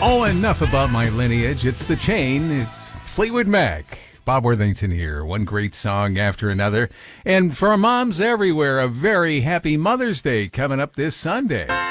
Oh, enough about my lineage. It's the chain. It's Fleetwood Mac. Bob Worthington here. One great song after another. And for moms everywhere, a very happy Mother's Day coming up this Sunday.